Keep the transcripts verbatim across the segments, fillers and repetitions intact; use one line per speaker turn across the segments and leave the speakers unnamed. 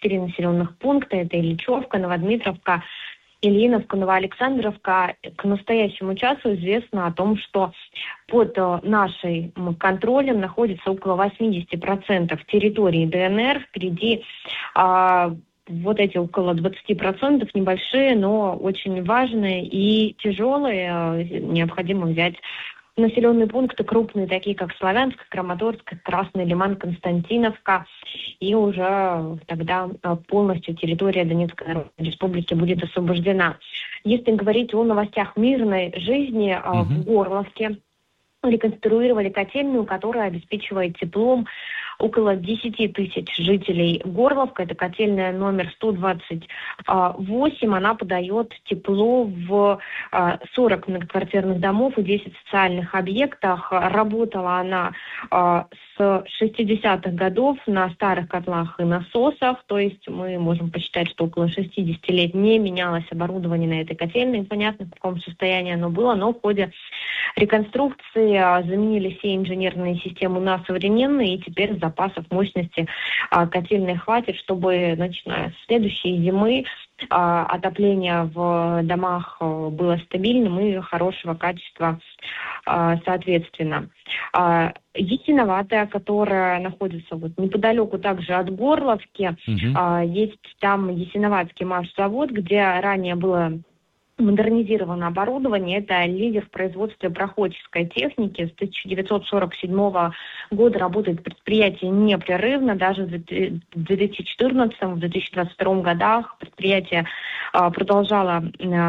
четыре населенных пункта. Это Ильичевка, Новодмитровка, Ильиновка, Новоалександровка. К настоящему часу известно о том, что под нашим контролем находится около восемьдесят процентов территории ДНР. Впереди а, вот эти около двадцать процентов небольшие, но очень важные и тяжелые. Необходимо взять населенные пункты крупные, такие как Славянск, Краматорск, Красный Лиман, Константиновка. И уже тогда полностью территория Донецкой Народной Республики будет освобождена. Если говорить о новостях мирной жизни, mm-hmm. в Горловке реконструировали котельную, которая обеспечивает теплом около десять тысяч жителей Горловка. Это котельная номер сто двадцать восемь. Она подает тепло в сорок многоквартирных домов и десять социальных объектов. Работала она с шестидесятых годов на старых котлах и насосах. То есть мы можем посчитать, что около шестьдесят лет не менялось оборудование на этой котельной. Понятно, в каком состоянии оно было, но в ходе реконструкции заменили все инженерные системы на современные, и теперь запасов мощности а, котельной хватит, чтобы, начиная с следующей зимы, а, отопление в домах а, было стабильным и хорошего качества а, соответственно. А, Ясиноватая, которая находится вот неподалеку также от Горловки, угу. а, есть там Ясиноватский машзавод, где ранее было модернизировано оборудование. Это лидер в производстве проходческой техники. С тысяча девятьсот сорок седьмого года работает предприятие непрерывно. Даже в две тысячи четырнадцатом, в две тысячи двадцать втором годах предприятие а, продолжало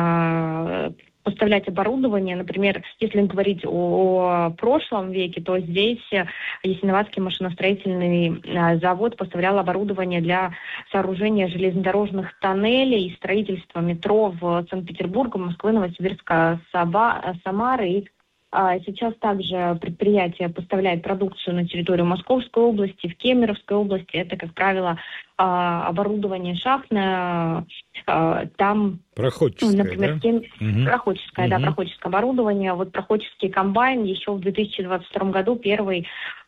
а, поставлять оборудование. Например, если говорить о, о прошлом веке, то здесь Ясиноватский машиностроительный завод поставлял оборудование для сооружения железнодорожных тоннелей и строительства метро в Санкт-Петербурге, Москвы, Новосибирска, Саба, Самары. И а, сейчас также предприятие поставляет продукцию на территорию Московской области, в Кемеровской области. Это, как правило, а, оборудование шахтное. А, там
Проходческое,
например,
да?
Кем...
Угу.
Проходческое,
угу.
да, проходческое оборудование. Вот проходческий комбайн еще в две тысячи двадцать втором году первый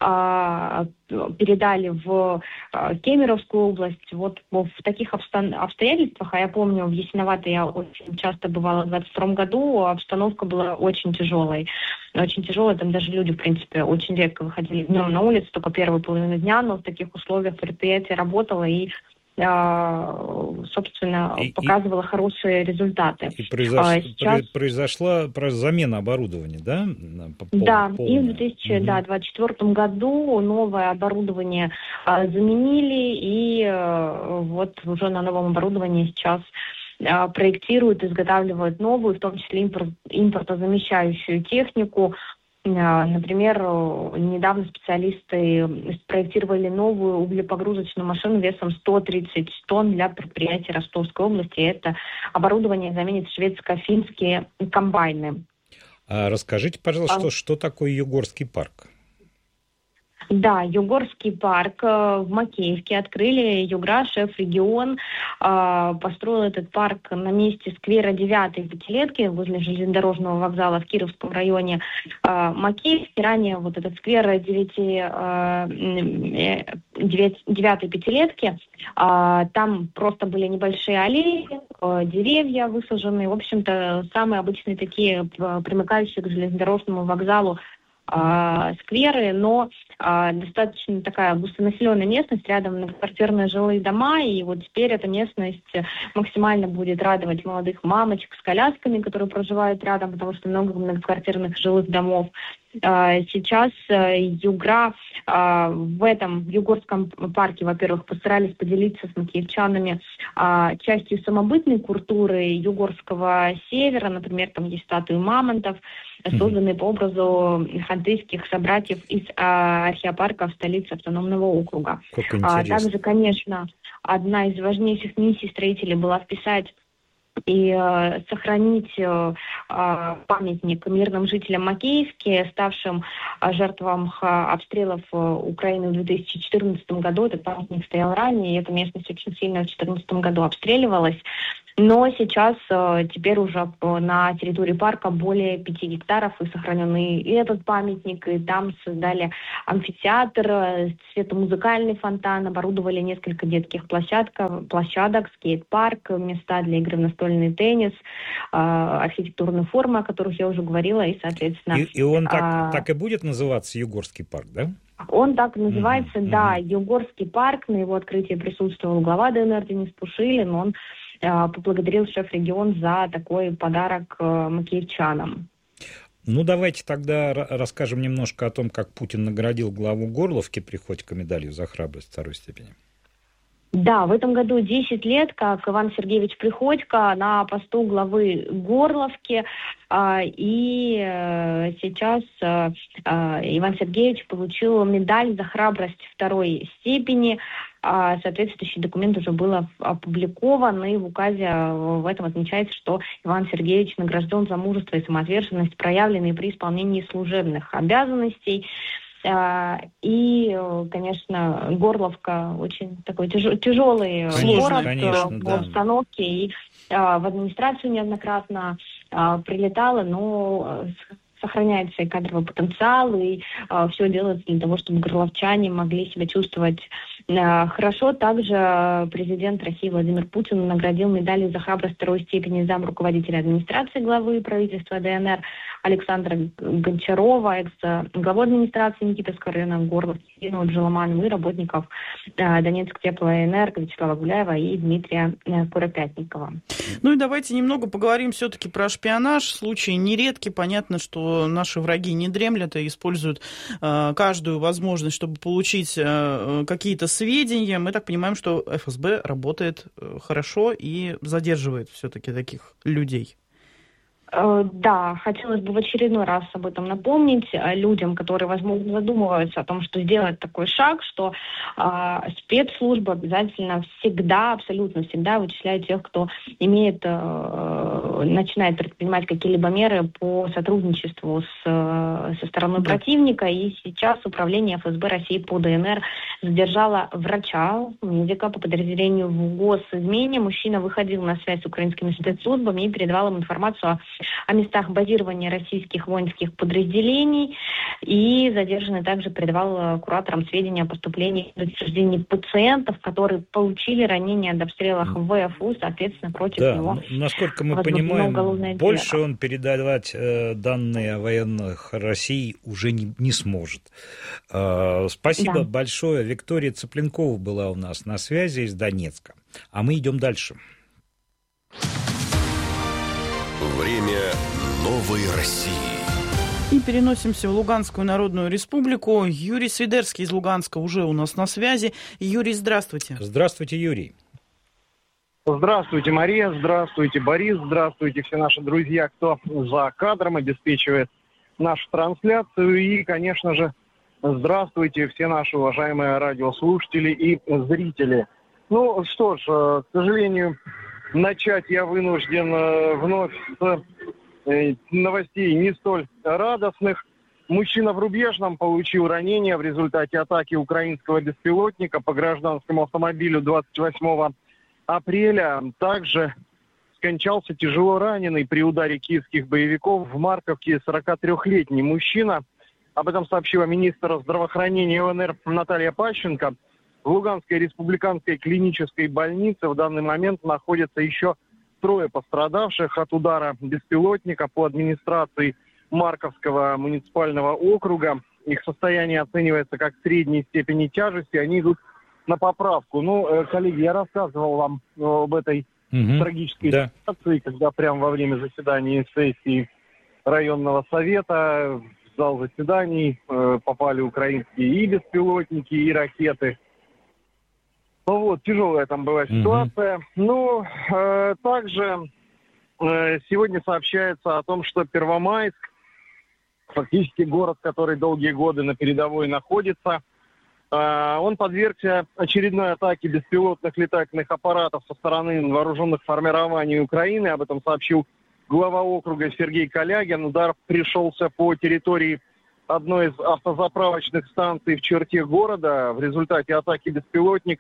а, передали в а, Кемеровскую область. Вот в таких обстан... обстоятельствах, а я помню, в Ясиноватой я очень часто бывала в двадцать втором году, обстановка была очень тяжелой. Очень тяжелая, там даже люди, в принципе, очень редко выходили днем на улицу, только первую половину дня, но в таких условиях предприятие работало и собственно, и, показывала и, хорошие результаты.
И произош... а, сейчас... произошла замена оборудования, да?
По, да, полная. И в две тысячи двадцать четвёртом году новое оборудование а, заменили, и а, вот уже на новом оборудовании сейчас а, проектируют, изготавливают новую, в том числе импорт, импортозамещающую технику. Например, недавно специалисты спроектировали новую углепогрузочную машину весом сто тридцать тонн для предприятия Ростовской области. Это оборудование заменит шведско-финские комбайны.
А расскажите, пожалуйста, а... что, что такое Югорский парк?
Да, Югорский парк в Макеевке открыли. Югра, шеф-регион, построил этот парк на месте сквера девятой пятилетки возле железнодорожного вокзала в Кировском районе Макеевки. Ранее вот этот сквер девятой пятилетки, там просто были небольшие аллеи, деревья высаженные. В общем-то, самые обычные такие, примыкающие к железнодорожному вокзалу, скверы, но а, достаточно такая густонаселенная местность, рядом многоквартирные жилые дома, и вот теперь эта местность максимально будет радовать молодых мамочек с колясками, которые проживают рядом, потому что много многоквартирных жилых домов. А, сейчас а, Югра а, в этом в Югорском парке, во-первых, постарались поделиться с макеевчанами а, частью самобытной культуры Югорского севера, например, там есть статуи мамонтов, созданные по образу хантыйских собратьев из а, археопарка в столице автономного округа. А, также, конечно, одна из важнейших миссий строителей была вписать и э, сохранить э, памятник мирным жителям Макеевки, ставшим э, жертвам э, обстрелов э, Украины в две тысячи четырнадцатом году. Этот памятник стоял ранее, и эта местность очень сильно в две тысячи четырнадцатом году обстреливалась. Но сейчас э, теперь уже на территории парка более пяти гектаров и сохранены и этот памятник, и там создали амфитеатр, светомузыкальный фонтан, оборудовали несколько детских площадок, площадок, скейт-парк, места для игры в настольный теннис, э, архитектурные формы, о которых я уже говорила, и, соответственно...
И, и он так, а... так и будет называться Югорский парк, да?
Он так и называется,
mm-hmm.
да, Югорский парк. На его открытии присутствовал глава ДНР Денис Пушилин. Он э, поблагодарил шеф-регион за такой подарок э, макиевчанам.
Ну, давайте тогда расскажем немножко о том, как Путин наградил главу Горловки Приходько медалью за храбрость второй степени.
Да, в этом году десять лет, как Иван Сергеевич Приходько на посту главы Горловки, и сейчас Иван Сергеевич получил медаль за храбрость второй степени. Соответствующий документ уже был опубликован, и в указе в этом отмечается, что Иван Сергеевич награжден за мужество и самоотверженность, проявленные при исполнении служебных обязанностей. И, конечно, Горловка очень такой тяж- тяжелый конечно, город конечно, в да. обстановке. И в администрацию неоднократно прилетала, но сохраняется и кадровый потенциал, и все делается для того, чтобы горловчане могли себя чувствовать хорошо. Также президент России Владимир Путин наградил медалью за храбрость второй степени зам руководителя администрации главы правительства ДНР Александра Гончарова, экс-главу администрации Никитовского района Горловки Ирину Джиломанову и работников Донецк Теплоэнерго Вячеслава Гуляева и Дмитрия Куропятникова.
Ну и давайте немного поговорим все-таки про шпионаж. Случаи нередки. Понятно, что наши враги не дремлят и используют э, каждую возможность, чтобы получить э, какие-то сведения. Мы так понимаем, что эф эс бэ работает э, хорошо и задерживает все-таки таких людей.
Да, хотелось бы в очередной раз об этом напомнить людям, которые, возможно, задумываются о том, что сделать такой шаг, что э, спецслужбы обязательно всегда, абсолютно всегда вычисляют тех, кто имеет, э, начинает предпринимать какие-либо меры по сотрудничеству с, со стороной да. противника. И сейчас управление эф эс бэ России по ДНР задержало врача, медика по подразделению в госизмене. Мужчина выходил на связь с украинскими спецслужбами и передавал им информацию о о местах базирования российских воинских подразделений, и задержанный также передавал кураторам сведения о поступлении и утверждении пациентов, которые получили ранения от обстрелов в вэ эф у, соответственно, против
да,
него.
Насколько мы понимаем, больше он передавать э, данные о военных России уже не, не сможет. Э, спасибо да. большое. Виктория Цыпленкова была у нас на связи из Донецка. А мы идем дальше.
Время новой России.
И переносимся в Луганскую Народную Республику. Юрий Свидерский из Луганска уже у нас на связи. Юрий, здравствуйте.
Здравствуйте, Юрий.
Здравствуйте, Мария. Здравствуйте, Борис. Здравствуйте, все наши друзья, кто за кадром обеспечивает нашу трансляцию. И, конечно же, здравствуйте, все наши уважаемые радиослушатели и зрители. Ну что ж, к сожалению... Начать я вынужден э, вновь с э, новостей не столь радостных. Мужчина в Рубежном получил ранение в результате атаки украинского беспилотника по гражданскому автомобилю двадцать восьмого апреля. Также скончался тяжело раненый при ударе киевских боевиков в Марковке сорокатрёхлетний мужчина. Об этом сообщила министр здравоохранения ЛНР Наталья Пащенко. В Луганской республиканской клинической больнице в данный момент находятся еще трое пострадавших от удара беспилотника по администрации Марковского муниципального округа. Их состояние оценивается как средней степени тяжести, они идут на поправку. Ну, коллеги, я рассказывал вам об этой угу. трагической да. ситуации, когда прямо во время заседания сессии районного совета в зал заседаний попали украинские и беспилотники, и ракеты. Ну вот, тяжелая там была ситуация. Mm-hmm. Ну, э, также э, сегодня сообщается о том, что Первомайск, фактически город, который долгие годы на передовой находится, э, он подвергся очередной атаке беспилотных летательных аппаратов со стороны вооруженных формирований Украины. Об этом сообщил глава округа Сергей Калягин. Удар пришелся по территории одной из автозаправочных станций в черте города. В результате атаки беспилотника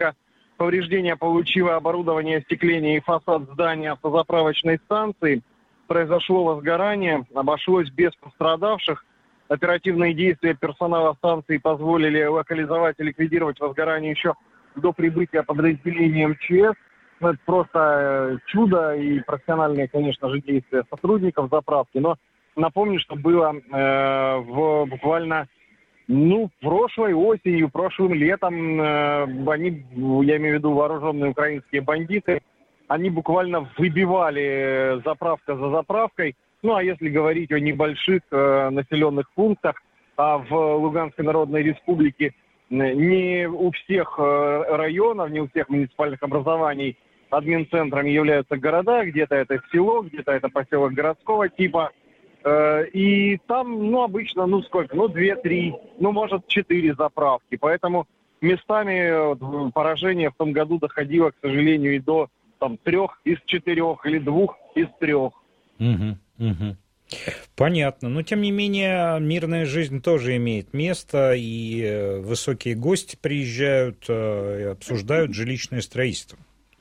повреждения получило оборудование остекления и фасад здания автозаправочной станции. Произошло возгорание, обошлось без пострадавших. Оперативные действия персонала станции позволили локализовать и ликвидировать возгорание еще до прибытия подразделения МЧС. Это просто чудо и профессиональные, конечно же, действия сотрудников заправки. Но напомню, что было э, в, буквально ну, прошлой осенью, прошлым летом, э, они, я имею в виду вооруженные украинские бандиты, они буквально выбивали заправка за заправкой. Ну, а если говорить о небольших э, населенных пунктах, а в Луганской Народной Республике не у всех э, районов, не у всех муниципальных образований админцентрами являются города, где-то это село, где-то это поселок городского типа. Э, и там, ну, обычно, ну, сколько? Ну, две-три, ну, может, четыре заправки. Поэтому местами вот, поражение в том году доходило, к сожалению, и до там, трех из четырех или двух из трех.
Угу, угу. Понятно. Но, тем не менее, мирная жизнь тоже имеет место, и высокие гости приезжают и обсуждают жилищное строительство.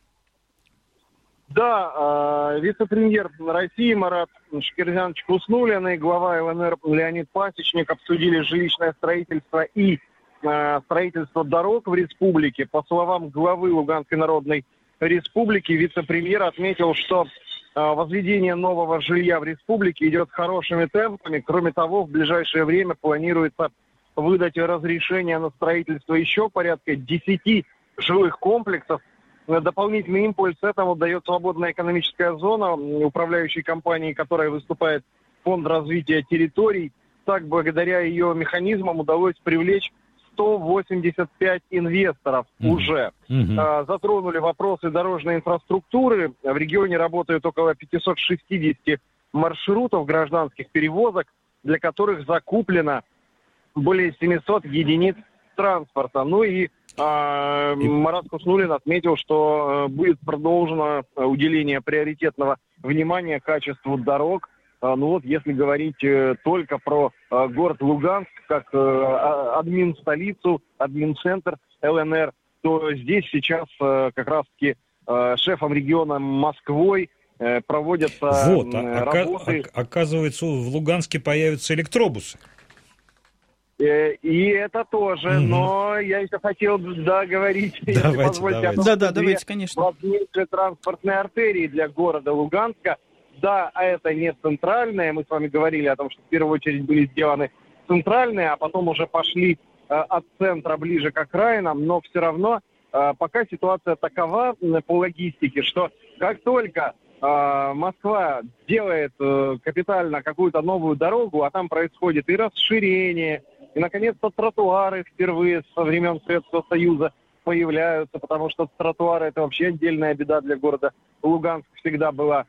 Да, э, вице-премьер России Марат Шакирзянович Хуснуллин и глава ЛНР Леонид Пасечник обсудили жилищное строительство и э, строительство дорог в республике. По словам главы Луганской Народной Республики, вице-премьер отметил, что возведение нового жилья в республике идет хорошими темпами. Кроме того, в ближайшее время планируется выдать разрешение на строительство еще порядка десяти жилых комплексов. Дополнительный импульс этому дает свободная экономическая зона, управляющей компанией, которая выступает Фонд развития территорий. Так, благодаря ее механизмам удалось привлечь сто восемьдесят пять инвесторов mm-hmm. уже. Mm-hmm. А, затронули вопросы дорожной инфраструктуры. В регионе работают около пятьсот шестьдесят маршрутов гражданских перевозок, для которых закуплено более семьсот единиц транспорта. Ну и а, и... Марат Хуснуллин отметил, что а, будет продолжено уделение приоритетного внимания качеству дорог. Ну вот, если говорить э, только про э, город Луганск, как э, админ-столицу, админ-центр ЛНР, то здесь сейчас э, как раз-таки э, шефом региона Москвой э, проводятся
вот,
э, работы.
Ока- оказывается, в Луганске появятся электробусы.
Э, и это тоже, mm-hmm. но я еще хотел договорить.
Давайте, давайте.
Да, да, давайте, конечно.
Важнейшие транспортные артерии для города Луганска. Да, а это не центральное. Мы с вами говорили о том, что в первую очередь были сделаны центральные, а потом уже пошли э, от центра ближе к окраинам. Но все равно э, пока ситуация такова э, по логистике, что как только э, Москва делает э, капитально какую-то новую дорогу, а там происходит и расширение, и, наконец-то, тротуары впервые со времен Советского Союза появляются, потому что тротуары – это вообще отдельная беда для города Луганск всегда была.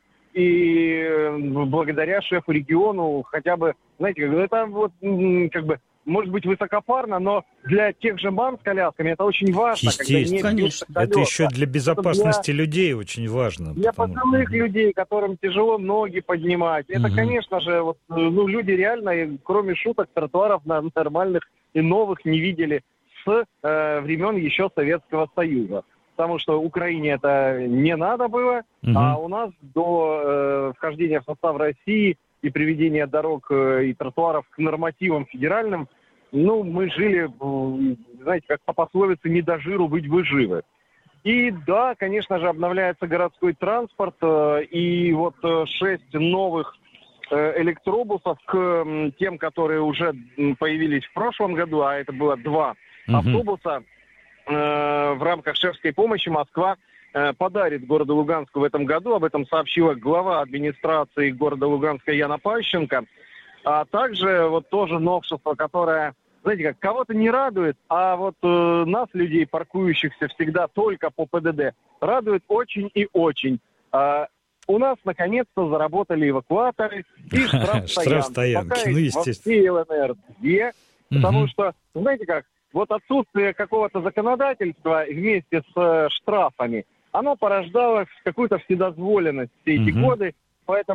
И благодаря шефу региону хотя бы, знаете, это вот как бы может быть высокопарно, но для тех же мам с колясками это очень важно.
Естественно,
когда
конечно. Это еще для безопасности для, людей очень важно.
Для
потому...
пожилых mm-hmm. людей, которым тяжело ноги поднимать. Это, mm-hmm. конечно же, вот, ну, люди реально, кроме шуток, тротуаров нормальных и новых не видели с э, времен еще Советского Союза. Потому что Украине это не надо было, угу. а у нас до э, вхождения в состав России и приведения дорог э, и тротуаров к нормативам федеральным, ну, мы жили, э, знаете, как по пословице, не до жиру быть вы живы. И да, конечно же, обновляется городской транспорт, э, и вот э, шесть новых э, электробусов к э, тем, которые уже появились в прошлом году, а это было два угу. автобуса, в рамках шефской помощи Москва э, подарит городу Луганску в этом году. Об этом сообщила глава администрации города Луганска Яна Пащенко. А также вот тоже новшество, которое, знаете, как кого-то не радует, а вот э, нас, людей, паркующихся всегда только по ПДД, радует очень и очень. А, у нас наконец-то заработали эвакуаторы и штрафстоянки. Пока ну, естественно. Во всей ЛНР две, потому что, знаете как, вот отсутствие какого-то законодательства вместе с э, штрафами, оно порождало какую-то вседозволенность все эти uh-huh. годы. Поэтому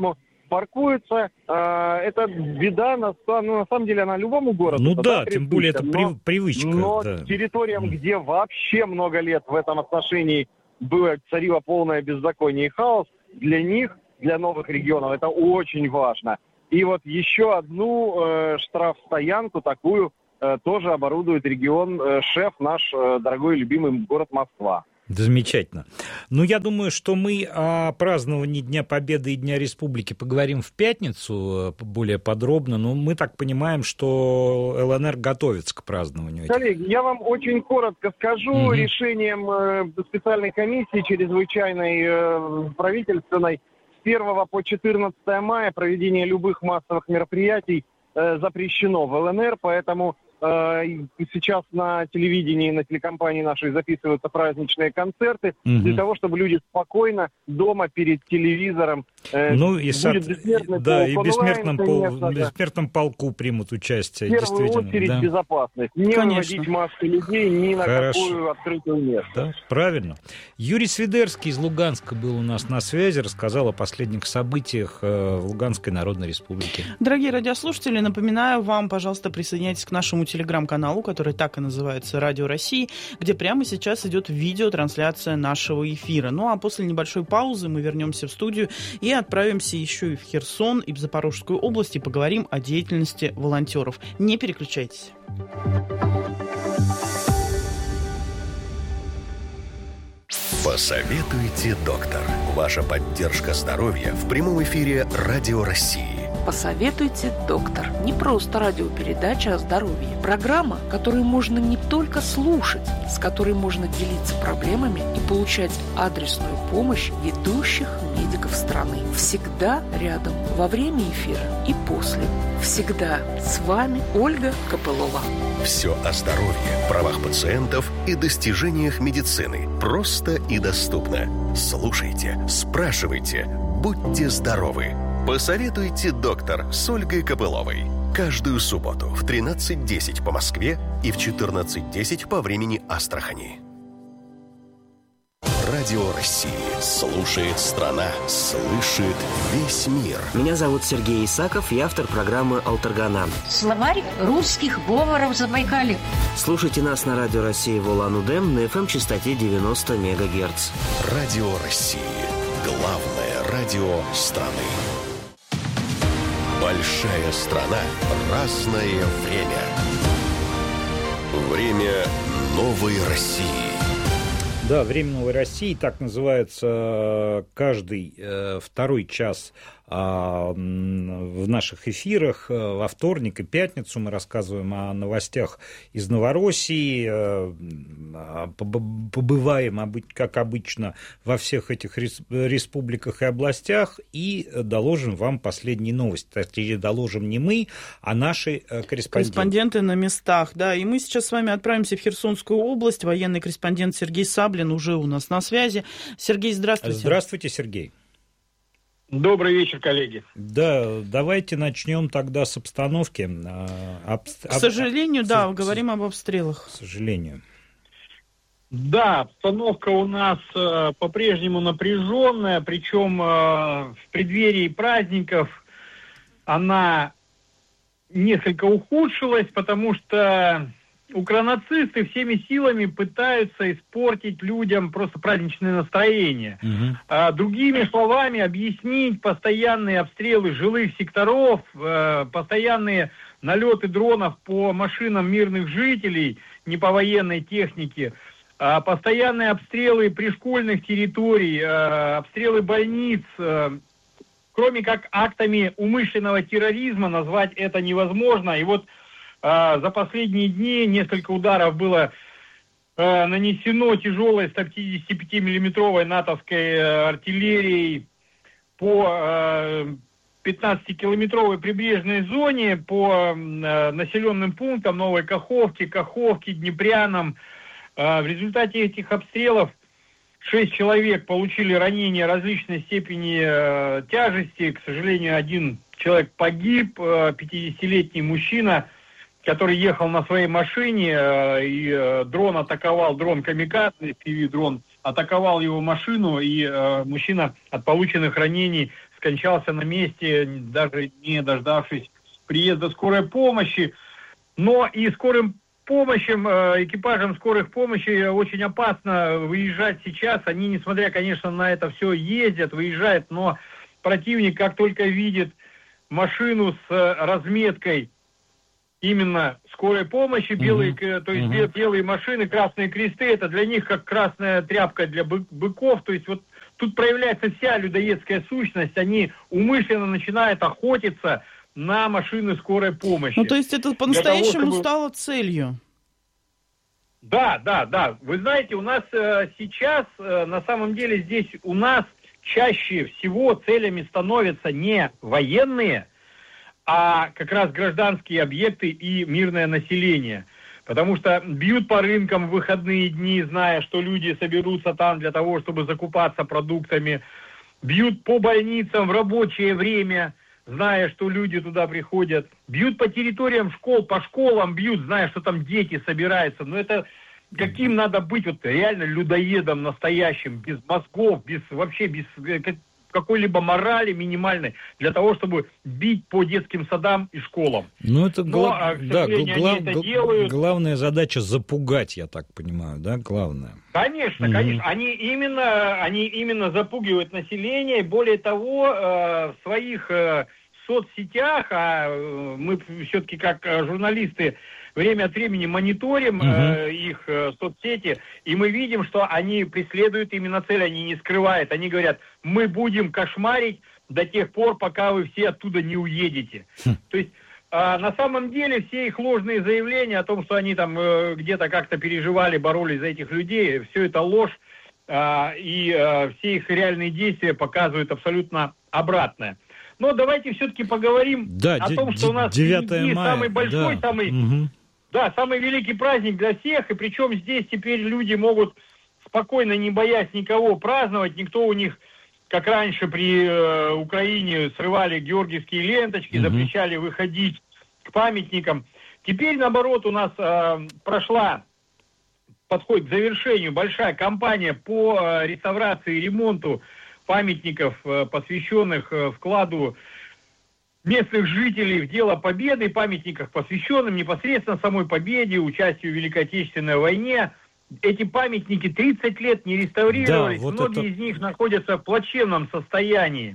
паркуются. Это беда, на, ну, на самом деле, она любому городу.
Ну да, тем более это
но,
привычка.
Но
да.
территориям, где вообще много лет в этом отношении было, царило полное беззаконие и хаос, для них, для новых регионов, это очень важно. И вот еще одну э, штрафстоянку такую э, тоже оборудует регион, э, шеф наш, э, дорогой любимый город Москва.
Замечательно. Ну, я думаю, что мы о праздновании Дня Победы и Дня Республики поговорим в пятницу более подробно, но мы так понимаем, что ЛНР готовится к празднованию.
Коллеги, я вам очень коротко скажу. Угу. Решением э, специальной комиссии чрезвычайной э, правительственной с первого по четырнадцатое мая проведение любых массовых мероприятий э, запрещено в ЛНР, поэтому сейчас на телевидении, на телекомпании нашей записываются праздничные концерты, угу. для того, чтобы люди спокойно дома перед телевизором э,
ну, и
будет
сад...
бессмертный
да,
полк
и
онлайн,
бессмертном,
конечно,
пол...
да.
бессмертном полку примут участие.
В первую очередь
да.
безопасность. Не
конечно.
выводить массы людей ни на
Хорошо.
какую открытую местность.
Да, правильно. Юрий Свидерский из Луганска был у нас на связи, рассказал о последних событиях в Луганской Народной Республике.
Дорогие радиослушатели, напоминаю вам, пожалуйста, присоединяйтесь к нашему телеграм-каналу, который так и называется «Радио России», где прямо сейчас идет видеотрансляция нашего эфира. Ну а после небольшой паузы мы вернемся в студию и отправимся еще и в Херсон, и в Запорожскую область, и поговорим о деятельности волонтеров. Не переключайтесь.
Посоветуйте, доктор. Ваша поддержка здоровья в прямом эфире «Радио России».
Посоветуйте, доктор. Не просто радиопередача о здоровье. Программа, которую можно не только слушать, с которой можно делиться проблемами и получать адресную помощь ведущих медиков страны. Всегда рядом во время эфира и после. Всегда с вами Ольга Копылова.
Все о здоровье, правах пациентов и достижениях медицины. Просто и доступно. Слушайте, спрашивайте, будьте здоровы. Посоветуйте, доктор, с Ольгой Копыловой. Каждую субботу в тринадцать десять по Москве и в четырнадцать десять по времени Астрахани. Радио России. Слушает страна. Слышит весь мир.
Меня зовут Сергей Исаков, я автор программы «Алтаргана».
Словарь русских говоров Забайкалья.
Слушайте нас на Радио России в Улан-Удэ на эф эм-частоте девяносто мегагерц.
Радио России. Главное радио страны. Большая страна. Разное время. Время новой России.
Да, «Время новой России», так называется каждый э, второй час э, в наших эфирах. Во вторник и пятницу мы рассказываем о новостях из Новороссии, э, побываем, как обычно, во всех этих республиках и областях и доложим вам последние новости. Точнее, доложим не мы, а наши корреспонденты.
Корреспонденты на местах, да. И мы сейчас с вами отправимся в Херсонскую область. Военный корреспондент Сергей Саблин уже у нас на связи. Сергей, здравствуйте.
Здравствуйте, Сергей.
Добрый вечер, коллеги.
Да, давайте начнем тогда с обстановки. Об...
К сожалению,
об...
да,
с...
говорим об обстрелах.
К сожалению.
Да, обстановка у нас э, по-прежнему напряженная, причем э, в преддверии праздников она несколько ухудшилась, потому что укронацисты всеми силами пытаются испортить людям просто праздничное настроение. Угу. А, другими словами, объяснить постоянные обстрелы жилых секторов, э, постоянные налеты дронов по машинам мирных жителей, не по военной технике, а постоянные обстрелы пришкольных территорий, э, обстрелы больниц, э, кроме как актами умышленного терроризма, назвать это невозможно. И вот за последние дни несколько ударов было э, нанесено тяжелой сто пятидесятипятимиллиметровой натовской э, артиллерией по э, пятнадцатикилометровой прибрежной зоне, по э, населенным пунктам Новой Каховки, Каховки, Днепрянам. Э, в результате этих обстрелов шесть человек получили ранения различной степени э, тяжести. К сожалению, один человек погиб, э, пятидесятилетний мужчина, который ехал на своей машине, э, и э, дрон атаковал, дрон камикадзе, пи ви-дрон атаковал его машину, и э, мужчина от полученных ранений скончался на месте, даже не дождавшись приезда скорой помощи. Но и скорым помощям, э, экипажам скорых помощи очень опасно выезжать сейчас. Они, несмотря, конечно, на это все ездят, выезжают, но противник, как только видит машину с э, разметкой именно скорой помощи, белые, uh-huh. то есть uh-huh. белые машины, красные кресты, это для них как красная тряпка для бы- быков, то есть вот тут проявляется вся людоедская сущность, они умышленно начинают охотиться на машины скорой помощи.
Ну, то есть это по-настоящему того, чтобы... стало целью?
Да, да, да. Вы знаете, у нас э, сейчас, э, на самом деле, здесь у нас чаще всего целями становятся не военные, а как раз гражданские объекты и мирное население. Потому что бьют по рынкам в выходные дни, зная, что люди соберутся там для того, чтобы закупаться продуктами. Бьют по больницам в рабочее время, зная, что люди туда приходят. Бьют по территориям школ, по школам бьют, зная, что там дети собираются. Но это каким надо быть вот реально людоедом настоящим, без мозгов, без вообще без какой-либо морали минимальной, для того, чтобы бить по детским садам и школам.
Ну, это
Но,
гла...
к
да, гла...
это делают.
Главная задача запугать, я так понимаю, да, главное.
Конечно, угу. конечно. Они именно, они именно запугивают население. Более того, в своих соцсетях, а мы все-таки как журналисты время от времени мониторим угу. э, их э, соцсети, и мы видим, что они преследуют именно цель, они не скрывают. Они говорят, мы будем кошмарить до тех пор, пока вы все оттуда не уедете. Хм. То есть, э, на самом деле, все их ложные заявления о том, что они там э, где-то как-то переживали, боролись за этих людей, все это ложь, э, и э, все их реальные действия показывают абсолютно обратное. Но давайте все-таки поговорим
да,
о том, что у нас впереди самый большой, да. самый... Угу. Да, самый великий праздник для всех, и причем здесь теперь люди могут спокойно, не боясь никого, праздновать. Никто у них, как раньше при э, Украине, срывали георгиевские ленточки, mm-hmm. запрещали выходить к памятникам. Теперь, наоборот, у нас э, прошла, подходит к завершению большая кампания по э, реставрации и ремонту памятников, э, посвященных э, вкладу местных жителей в дело победы, памятниках, посвященным непосредственно самой победе, участию в Великой Отечественной войне. Эти памятники тридцать лет не реставрировались, да, вот многие это... из них находятся в плачевном состоянии.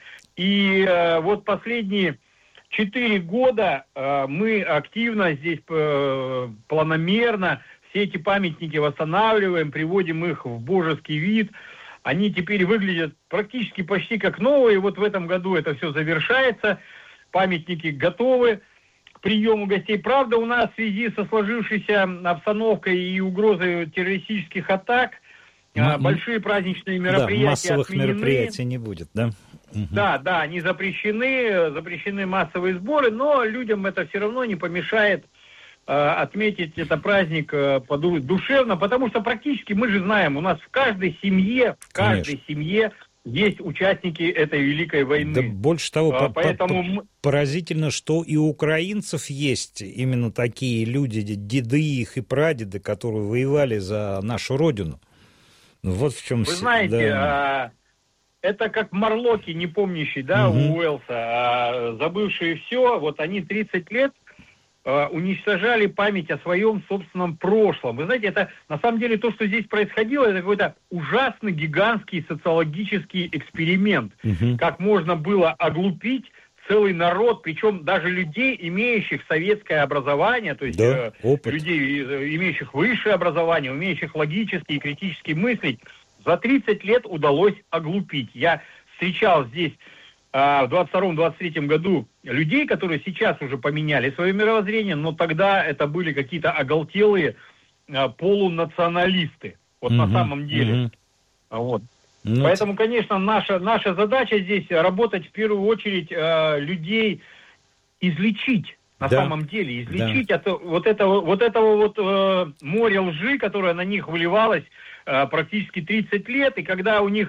И э, вот последние четыре года э, мы активно здесь э, планомерно все эти памятники восстанавливаем, приводим их в божеский вид. Они теперь выглядят практически почти как новые. Вот в этом году это все завершается. Памятники готовы к приему гостей. Правда, у нас в связи со сложившейся обстановкой и угрозой террористических атак ну, большие праздничные мероприятия
да, массовых
отменены.
Мероприятий не будет, да? Угу.
Да, да, они запрещены, запрещены массовые сборы, но людям это все равно не помешает э, отметить этот праздник э, душевно, потому что практически мы же знаем, у нас в каждой семье, в каждой Конечно. семье есть участники этой Великой войны.
Да больше того,
а, поэтому...
поразительно, что и у украинцев есть именно такие люди, деды их и прадеды, которые воевали за нашу родину. Вот в чем...
Вы знаете, да. а, это как морлоки, не помнящие, да, угу. у Уэллса, а, забывшие все, вот они тридцать лет уничтожали память о своем собственном прошлом. Вы знаете, это на самом деле то, что здесь происходило, это какой-то ужасный, гигантский социологический эксперимент. Угу. Как можно было оглупить целый народ, причем даже людей, имеющих советское образование, то есть
да,
э, людей, имеющих высшее образование, умеющих логически и критически мыслить, за тридцать лет удалось оглупить. Я встречал здесь в двадцать втором - двадцать третьем году людей, которые сейчас уже поменяли свое мировоззрение, но тогда это были какие-то оголтелые а, полунационалисты, вот mm-hmm. на самом деле. Mm-hmm. Вот. Mm-hmm. Поэтому, конечно, наша, наша задача здесь работать в первую очередь а, людей излечить, на да. самом деле, излечить да. от вот этого вот, этого вот а, моря лжи, которое на них выливалось а, практически тридцать лет, и когда у них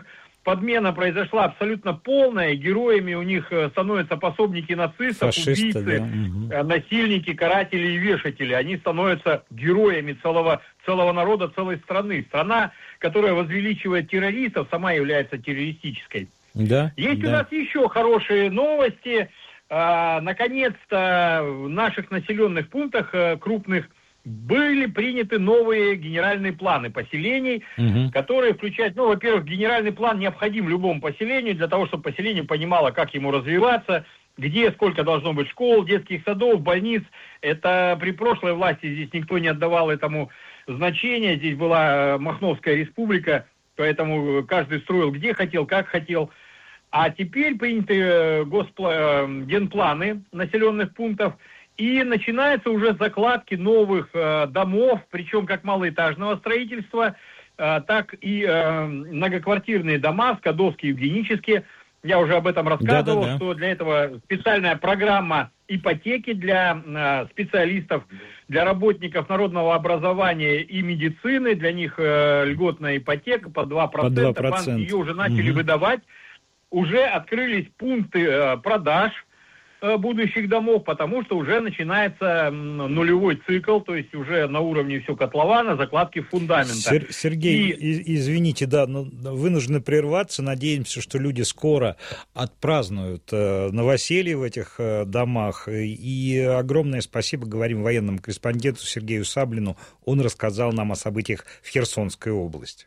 подмена произошла абсолютно полная, героями у них становятся пособники нацистов,
фашисты,
убийцы,
да.
насильники, каратели и вешатели. Они становятся героями целого, целого народа, целой страны. Страна, которая возвеличивает террористов, сама является террористической.
Да,
Есть
да.
у нас еще хорошие новости. А, наконец-то в наших населенных пунктах а, крупных были приняты новые генеральные планы поселений, угу. которые включают, ну, во-первых, генеральный план необходим любому поселению для того, чтобы поселение понимало, как ему развиваться, где, сколько должно быть школ, детских садов, больниц. Это при прошлой власти здесь никто не отдавал этому значения. Здесь была Махновская республика, поэтому каждый строил где хотел, как хотел. А теперь приняты госпла... генпланы населенных пунктов, и начинаются уже закладки новых э, домов, причем как малоэтажного строительства, э, так и э, многоквартирные дома, скадовские, евгенические. Я уже об этом рассказывал, да, да, да. что для этого специальная программа ипотеки для э, специалистов, для работников народного образования и медицины. Для них э, льготная ипотека по два процента. По два процента. Банки ее уже начали угу. выдавать. Уже открылись пункты э, продаж э, будущих домов, потому что уже начинается нулевой цикл, то есть уже на уровне все котлована, закладки фундамента.
Сер- Сергей, и... извините, да, но вынуждены прерваться. Надеемся, что люди скоро отпразднуют э, новоселье в этих э, домах. И огромное спасибо говорим военному корреспонденту Сергею Саблину. Он рассказал нам о событиях в Херсонской области.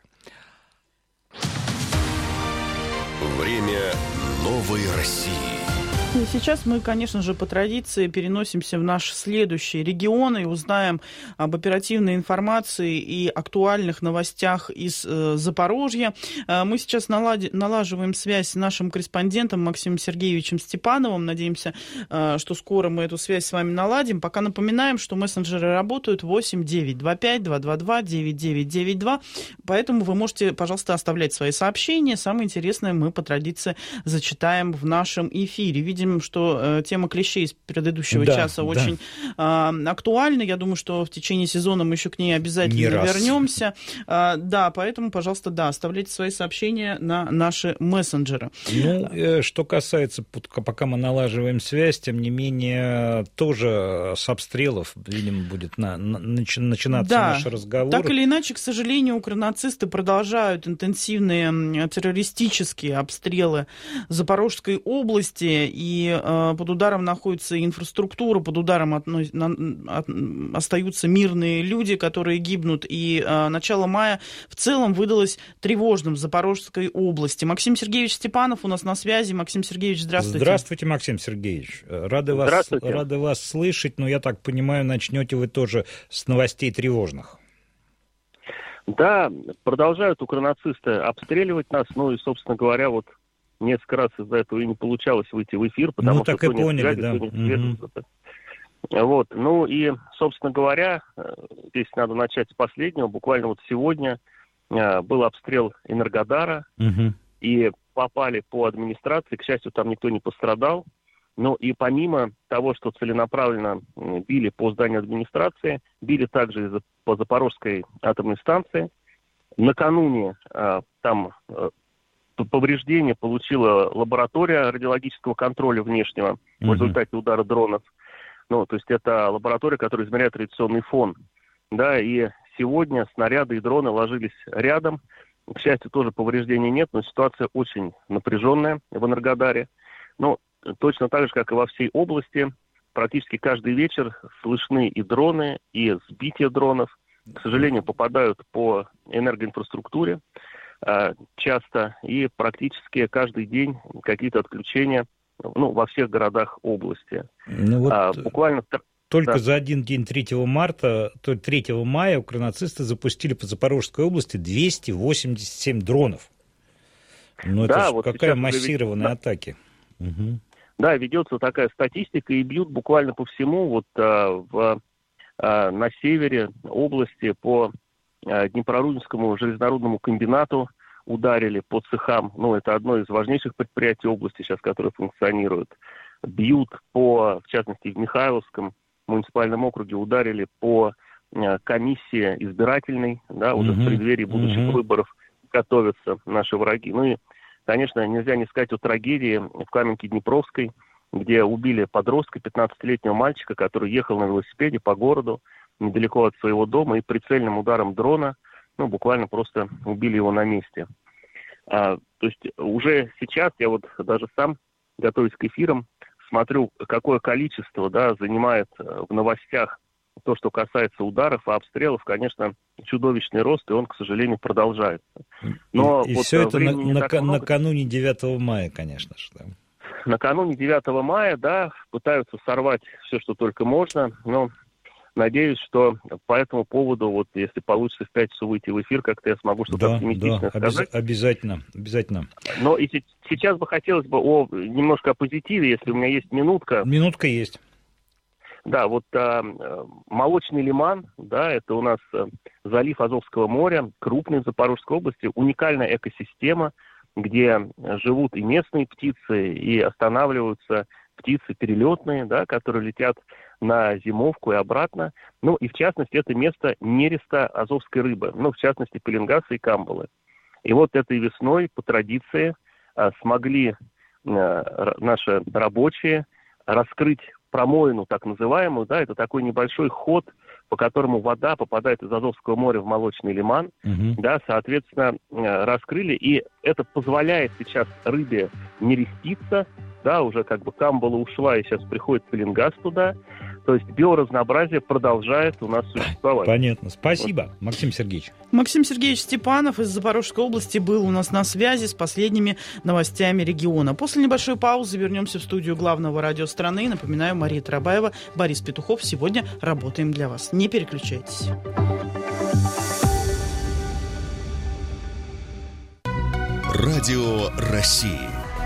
Время новой России.
И сейчас мы, конечно же, по традиции переносимся в наш следующий регион и узнаем об оперативной информации и актуальных новостях из э, Запорожья. Э, мы сейчас налади- налаживаем связь с нашим корреспондентом Максимом Сергеевичем Степановым. Надеемся, э, что скоро мы эту связь с вами наладим. Пока напоминаем, что мессенджеры работают восемь девятьсот двадцать пять двести двадцать два девяносто девять девяносто два. Поэтому вы можете, пожалуйста, оставлять свои сообщения. Самое интересное мы по традиции зачитаем в нашем эфире. Видим, что э, тема клещей из предыдущего да, часа да. очень э, актуальна. Я думаю, что в течение сезона мы еще к ней обязательно вернемся. Э, да, поэтому, пожалуйста, да, оставляйте свои сообщения на наши мессенджеры.
Ну, э, что касается, пока мы налаживаем связь, тем не менее, тоже с обстрелов, видимо, будет на, на, начинаться да, наш разговор.
Так или иначе, к сожалению, укронацисты продолжают интенсивные террористические обстрелы Запорожской области, и И под ударом находится инфраструктура, под ударом от, от, остаются мирные люди, которые гибнут. И а, начало мая в целом выдалось тревожным в Запорожской области. Максим Сергеевич Степанов у нас на связи. Максим Сергеевич, здравствуйте.
Здравствуйте, Максим Сергеевич. Рады вас, рады вас слышать, но я так понимаю, начнете вы тоже с новостей тревожных.
Да, продолжают укронацисты обстреливать нас, ну и, собственно говоря, вот несколько раз из-за этого и не получалось выйти в эфир, потому
ну,
что...
Ну, так и поняли, связи, да.
Mm-hmm. Вот, ну и, собственно говоря, здесь надо начать с последнего. Буквально вот сегодня был обстрел Энергодара, mm-hmm. и попали по администрации. К счастью, там никто не пострадал. Ну и помимо того, что целенаправленно били по зданию администрации, били также и по Запорожской атомной станции. Накануне там... повреждение получила лаборатория радиологического контроля внешнего uh-huh. в результате удара дронов. Ну, то есть это лаборатория, которая измеряет радиационный фон. Да, и сегодня снаряды и дроны ложились рядом. К счастью, тоже повреждений нет, но ситуация очень напряженная в Энергодаре. Но точно так же, как и во всей области, практически каждый вечер слышны и дроны, и сбития дронов. К сожалению, попадают по энергоинфраструктуре часто, и практически каждый день какие-то отключения, ну, во всех городах области.
Ну, вот
а, буквально...
Только
да.
за один день третьего марта, то третьего мая укронацисты запустили по Запорожской области двести восемьдесят семь дронов. Ну,
да,
это
вот
какая массированная
да.
атака. Угу.
Да, ведется такая статистика, и бьют буквально по всему, вот а, в, а, на севере области, по Днепрорудненскому железнодорожному комбинату ударили, по цехам. Ну, это одно из важнейших предприятий области сейчас, которое функционирует. Бьют по, в частности, в Михайловском муниципальном округе, ударили по комиссии избирательной, да, уже mm-hmm. в преддверии будущих mm-hmm. выборов готовятся наши враги. Ну и конечно, нельзя не сказать о трагедии в Каменке-Днепровской, где убили подростка, пятнадцатилетнего мальчика, который ехал на велосипеде по городу, недалеко от своего дома, и прицельным ударом дрона, ну, буквально просто убили его на месте. А, то есть уже сейчас я вот даже сам, готовясь к эфирам, смотрю, какое количество, да, занимает в новостях то, что касается ударов и обстрелов, конечно, чудовищный рост, и он, к сожалению, продолжается. Но
и и
вот
все это на, на,
много...
накануне девятого мая, конечно же. Да.
Накануне девятого мая, да, пытаются сорвать все, что только можно, но надеюсь, что по этому поводу, вот если получится в пять часов выйти в эфир, как-то я смогу что-то
да,
оптимистичное
да,
сказать.
Обяз... Обязательно, обязательно.
Но и сейчас бы хотелось бы о, немножко о позитиве, если у меня есть минутка.
Минутка есть.
Да, вот а, Молочный Лиман, да, это у нас а, залив Азовского моря, крупный в Запорожской области, уникальная экосистема, где живут и местные птицы, и останавливаются птицы перелетные, да, которые летят на зимовку и обратно. Ну, и в частности, это место нереста азовской рыбы, ну, в частности, пеленгаса и камбалы. И вот этой весной, по традиции, а, смогли а, наши рабочие раскрыть промоину, так называемую, да, это такой небольшой ход, по которому вода попадает из Азовского моря в Молочный Лиман, uh-huh. да, соответственно, раскрыли, и это позволяет сейчас рыбе нереститься, да, уже как бы камбала ушла, и сейчас приходит пеленгас туда, то есть биоразнообразие продолжает у нас существовать.
Понятно. Спасибо, вот. Максим Сергеевич.
Максим Сергеевич Степанов из Запорожской области был у нас на связи с последними новостями региона. После небольшой паузы вернемся в студию главного радио страны. Напоминаю, Мария Тарабаева, Борис Петухов. Сегодня работаем для вас. Не переключайтесь.
Радио России.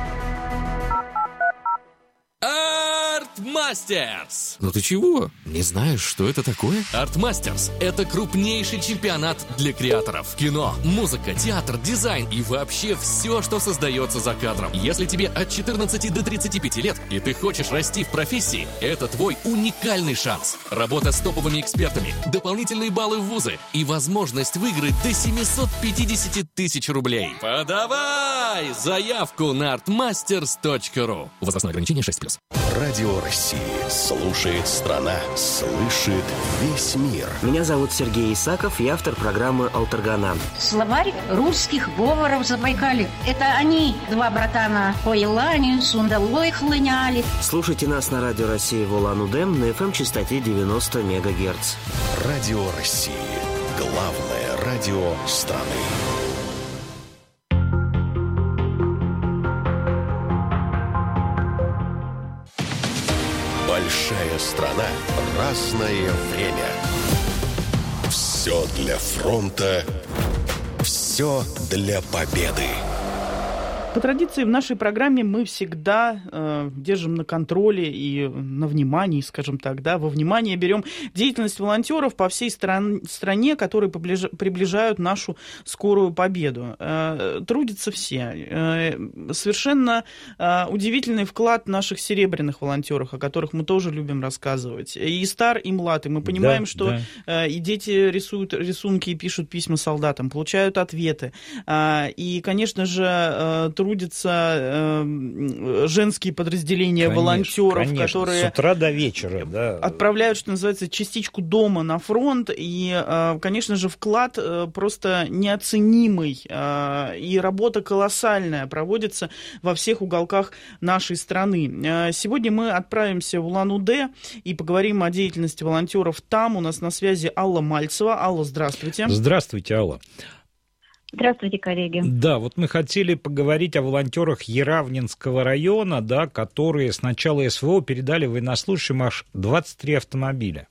Артмастерс! Ну ты чего? Не знаешь, что это такое? Артмастерс – это крупнейший чемпионат для креаторов. Кино, музыка, театр, дизайн и вообще все, что создается за кадром. Если тебе от четырнадцати до тридцати пяти лет, и ты хочешь расти в профессии, это твой уникальный шанс. Работа с топовыми экспертами, дополнительные баллы в вузы и возможность выиграть до семьсот пятьдесят тысяч рублей. Подавай заявку на артмастерс точка ру. Возрастное ограничение шесть плюс.
Радио России. Слушает страна. Слышит весь мир.
Меня зовут Сергей Исаков, я автор программы «Алтаргана».
Словарь русских говоров Забайкалья. Это они, два братана, по Елане, сундалой хлыняли.
Слушайте нас на Радио России в Улан-Удэ на эф эм-частоте девяносто мегагерц.
Радио России. Главное радио страны. Большая страна, разное время. Все для фронта, все для победы.
По традиции в нашей программе мы всегда э, держим на контроле и на внимании, скажем так, да, во внимание берем деятельность волонтеров по всей стран, стране, которые приближ, приближают нашу скорую победу. Э, трудятся все. Э, совершенно э, удивительный вклад наших серебряных волонтеров, о которых мы тоже любим рассказывать. И стар, и млад. И мы понимаем, да, что да. э, и дети рисуют рисунки и пишут письма солдатам, получают ответы. Э, и, конечно же, э, трудятся э, женские подразделения конечно, волонтеров,
конечно.
которые
с утра до вечера, да.
отправляют, что называется, частичку дома на фронт. И, э, конечно же, вклад э, просто неоценимый. Э, и работа колоссальная проводится во всех уголках нашей страны. Э, сегодня мы отправимся в Улан-Удэ и поговорим о деятельности волонтеров там. У нас на связи Алла Мальцева. Алла, здравствуйте.
Здравствуйте, Алла.
Здравствуйте, коллеги.
Да, вот мы хотели поговорить о волонтерах Яравнинского района, да, которые с начала СВО передали военнослужащим аж двадцать три автомобиля.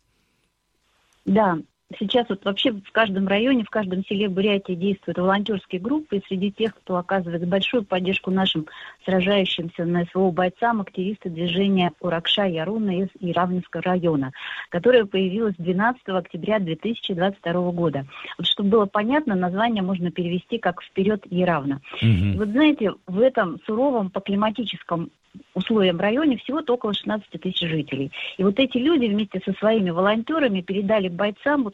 Да, сейчас вот вообще в каждом районе, в каждом селе Бурятии действуют волонтерские группы, и среди тех, кто оказывает большую поддержку нашим сражающимся на СВО бойцам, активисты движения Уракша Яруна из Яравнинского района, которое появилось двенадцатого октября две тысячи двадцать второго года. Вот чтобы было понятно, название можно перевести как «Вперед Яравна». Угу. Вот знаете, в этом суровом по климатическом условиям районе всего-то около шестнадцать тысяч жителей. И вот эти люди вместе со своими волонтерами передали бойцам вот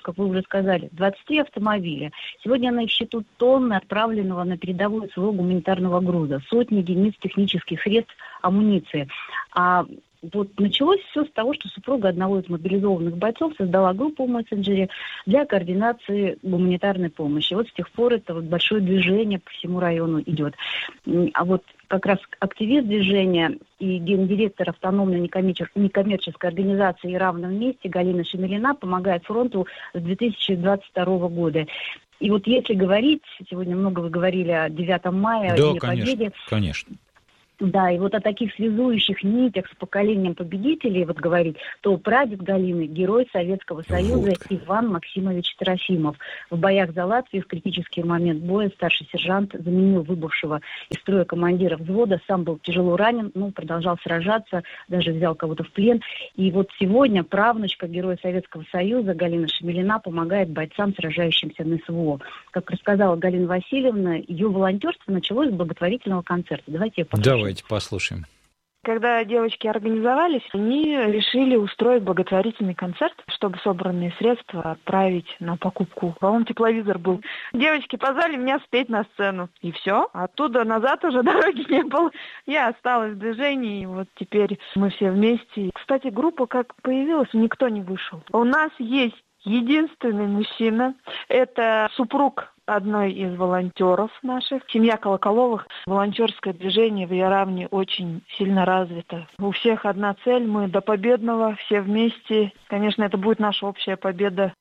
как вы уже сказали, двадцать три автомобиля. Сегодня на их счету тонны отправленного на передовую своего гуманитарного груза, сотни единиц технических средств, амуниции. А вот началось все с того, что супруга одного из мобилизованных бойцов создала группу в мессенджере для координации гуманитарной помощи. Вот с тех пор это вот большое движение по всему району идет. А вот как раз активист движения и гендиректор автономной некоммерческой организации «И равном месте» Галина Шемелина помогает фронту с две тысячи двадцать второго года. И вот если говорить, сегодня много вы говорили о девятом мая,
да,
Дне Победы.
Конечно.
Да, и вот о таких связующих нитях с поколением победителей вот говорить, то прадед Галины, герой Советского Союза вот. Иван Максимович Трофимов. В боях за Латвию в критический момент боя старший сержант заменил выбывшего из строя командира взвода, сам был тяжело ранен, но продолжал сражаться, даже взял кого-то в плен. И вот сегодня правнучка героя Советского Союза Галина Шемелина помогает бойцам, сражающимся на СВО. Как рассказала Галина Васильевна, ее волонтерство началось с благотворительного концерта. Давайте я послушаю.
Давайте послушаем.
Когда девочки организовались, они решили устроить благотворительный концерт, чтобы собранные средства отправить на покупку. По-моему, тепловизор был. Девочки позвали меня спеть на сцену. И все. Оттуда назад уже дороги не было. Я осталась в движении, и вот теперь мы все вместе. Кстати, группа как появилась, никто не вышел. У нас есть единственный мужчина. Это супруг одной из волонтеров наших, семья Колоколовых. Волонтерское движение в Яравне очень сильно развито. У всех одна цель, мы до победного, все вместе. Конечно, это будет наша общая победа.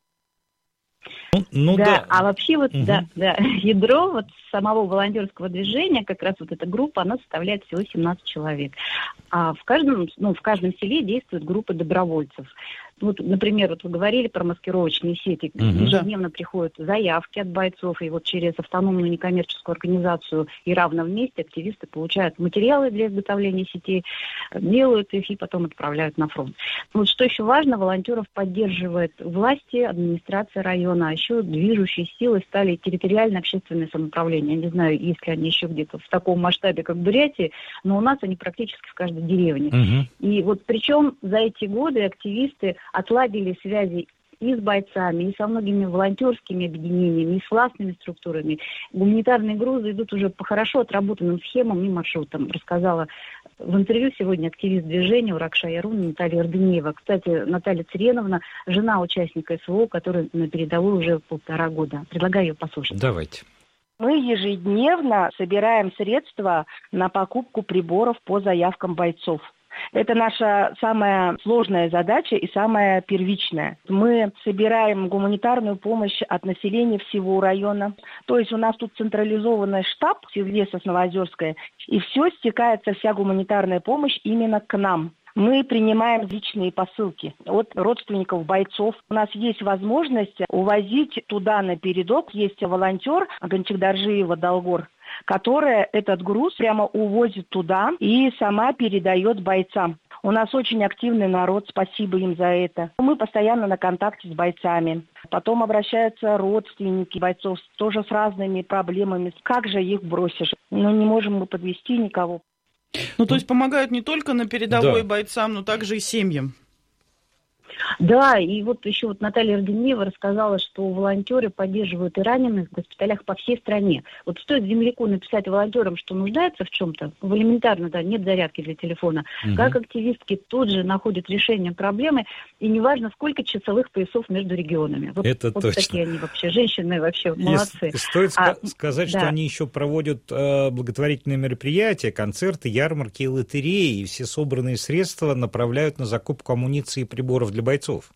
Ну, ну, да, да, а вообще вот угу. да, да, ядро вот самого волонтерского движения, как раз вот эта группа, она составляет всего семнадцать человек. А в каждом, ну, в каждом селе действуют группы добровольцев. Вот, например, вот вы говорили про маскировочные сети. Угу. Ежедневно приходят заявки от бойцов, и вот через автономную некоммерческую организацию «И равно вместе» активисты получают материалы для изготовления сетей, делают их и потом отправляют на фронт. Вот что еще важно, волонтеров поддерживает власти, администрация района, а еще движущей силой стали территориальное общественное самоуправление. Я не знаю, есть ли они еще где-то в таком масштабе, как в Бурятии, но у нас они практически в каждой деревне. Угу. И вот причем за эти годы активисты отладили связи и с бойцами, и со многими волонтерскими объединениями, и с властными структурами. Гуманитарные грузы идут уже по хорошо отработанным схемам и маршрутам, рассказала в интервью сегодня активист движения Уракшай Ярун Наталья Ордынеева. Кстати, Наталья Цареновна, жена участника СВО, который на передовой уже полтора года. Предлагаю ее послушать.
Давайте.
Мы ежедневно собираем средства на покупку приборов по заявкам бойцов. Это наша самая сложная задача и самая первичная. Мы собираем гуманитарную помощь от населения всего района. То есть у нас тут централизованный штаб в селе Сосновоозерское, и все стекается, вся гуманитарная помощь именно к нам. Мы принимаем личные посылки от родственников бойцов. У нас есть возможность увозить туда на передок. Есть волонтер Гончикдаржиева Долгор, которая этот груз прямо увозит туда и сама передает бойцам. У нас очень активный народ, спасибо им за это. Мы постоянно на контакте с бойцами. Потом обращаются родственники бойцов тоже с разными проблемами. Как же их бросишь? Ну, не можем мы подвести никого.
Ну, то есть помогают не только на передовой да. бойцам, но также и семьям.
Да, и вот еще вот Наталья Ордынеева рассказала, что волонтеры поддерживают и раненых в госпиталях по всей стране. Вот стоит земляку написать волонтерам, что нуждается в чем-то, в элементарно, да, нет зарядки для телефона, угу. как активистки тут же находят решение проблемы, и неважно, сколько часовых поясов между регионами. Вот,
это
вот
точно.
Такие они вообще, женщины вообще молодцы.
И стоит
а,
сказать,
да.
что они еще проводят э, благотворительные мероприятия, концерты, ярмарки и лотереи, и все собранные средства направляют на закупку амуниции и приборов для бойцов.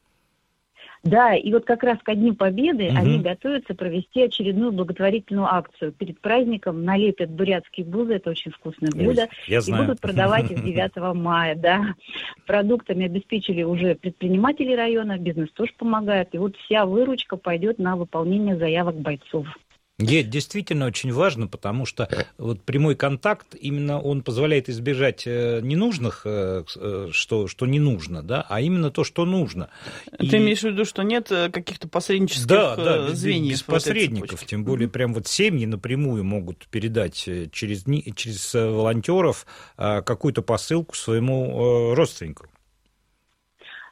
Да, и вот как раз ко Дню Победы угу. они готовятся провести очередную благотворительную акцию. Перед праздником налепят бурятские бузы, это очень вкусное блюдо,
Ой,
и будут продавать их девятого мая. Да. Продуктами обеспечили уже предприниматели района, бизнес тоже помогает, и вот вся выручка пойдет на выполнение заявок бойцов.
Это действительно очень важно, потому что вот прямой контакт, именно он позволяет избежать ненужных, что, что не нужно, да, а именно то, что нужно.
Ты и... имеешь в виду, что нет каких-то посреднических
да, да,
звеньев?
Без посредников, тем более прям вот семьи напрямую могут передать через, через волонтеров какую-то посылку своему родственнику.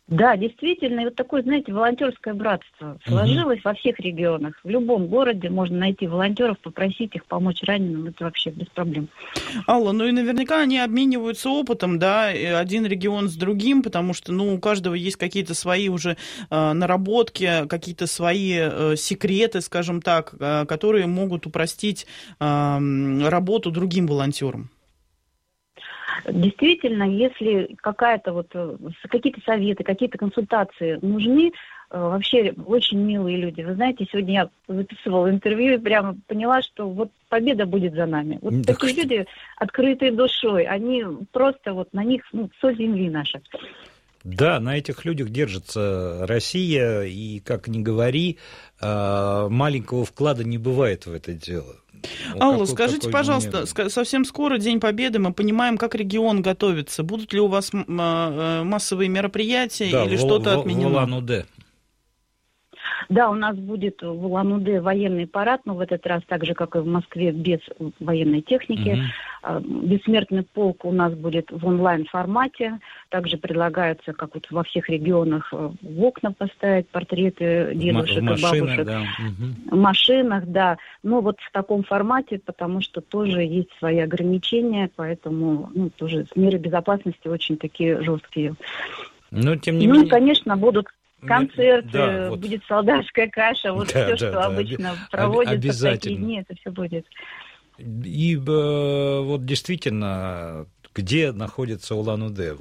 Да, действительно, и вот такое, знаете, волонтерское братство сложилось угу. во всех регионах. В любом городе можно найти волонтеров, попросить их помочь раненым, это вообще без проблем.
Алла, ну и наверняка они обмениваются опытом, да, один регион с другим, потому что, ну, у каждого есть какие-то свои уже э, наработки, какие-то свои э, секреты, скажем так, э, которые могут упростить э, работу другим волонтерам.
Действительно, если какая-то вот, какие-то советы, какие-то консультации нужны, вообще очень милые люди. Вы знаете, сегодня я записывала интервью и прямо поняла, что вот победа будет за нами. Вот да такие что? Люди, открытые душой, они просто вот на них, ну, соль земли наша.
Да, на этих людях держится Россия, и, как ни говори, маленького вклада не бывает в это дело.
Алла, какой, скажите, какой пожалуйста, мне... совсем скоро День Победы, мы понимаем, как регион готовится. Будут ли у вас массовые мероприятия да, или в, что-то в, отменено? В Улан-Удэ.
Да, у нас будет в Улан-Удэ военный парад, но в этот раз так же, как и в Москве, без военной техники. Угу. Бессмертный полк у нас будет в онлайн-формате. Также предлагается, как вот во всех регионах, в окна поставить портреты дедушек и бабушек. Да. Угу. В машинах, да. Но вот в таком формате, потому что тоже есть свои ограничения, поэтому ну, тоже меры безопасности очень такие жесткие.
Но, тем не
ну
менее...
и, конечно, будут... Концерты, да, вот. Будет солдатская каша, вот да, все, да, что да, обычно оби- проводится в такие дни, это все будет.
И вот действительно, где находится Улан-Удэ?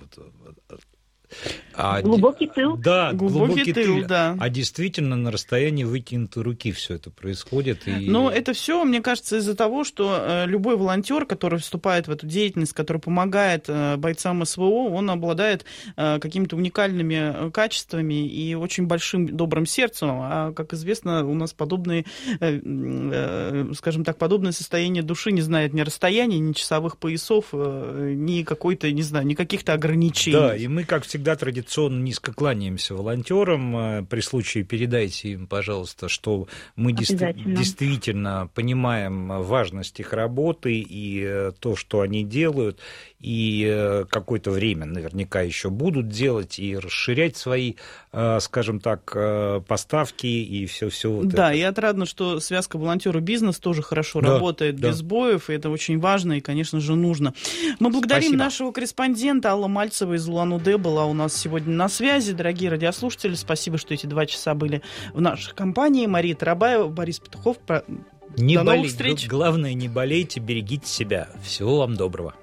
А,
глубокий тыл.
Да, глубокий, глубокий тыл,
тыл, да.
А действительно на расстоянии вытянутой руки все это происходит. И...
Но это все, мне кажется, из-за того, что любой волонтер, который вступает в эту деятельность, который помогает бойцам СВО, он обладает какими-то уникальными качествами и очень большим добрым сердцем. А, как известно, у нас подобные, скажем так, подобное состояние души не знает ни расстояния, ни часовых поясов, ни какой-то, не знаю, ни каких-то ограничений.
Да, и мы, как всегда, традиционно низко кланяемся волонтерам. При случае передайте им, пожалуйста, что мы действительно понимаем важность их работы и то, что они делают, и какое-то время наверняка еще будут делать и расширять свои, скажем так, поставки и все-все вот
да,
это.
И отрадно, что связка волонтер и бизнес тоже хорошо да, работает да. без сбоев, и это очень важно и, конечно же, нужно. Мы благодарим Спасибо. Нашего корреспондента Алла Мальцева из Улан-Удэ, была у нас сегодня на связи. Дорогие радиослушатели, спасибо, что эти два часа были в нашей компании. Мария Тарабаева, Борис Петухов.
Не До болей... новых встреч. Главное, не болейте, берегите себя. Всего вам доброго.